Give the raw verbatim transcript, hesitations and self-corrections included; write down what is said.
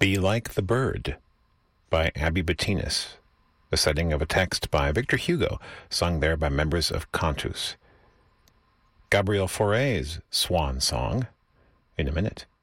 Be Like the Bird by Abby Bettinas, the setting of a text by Victor Hugo, sung there by members of Cantus. Gabriel Fauré's Swan Song, in a minute.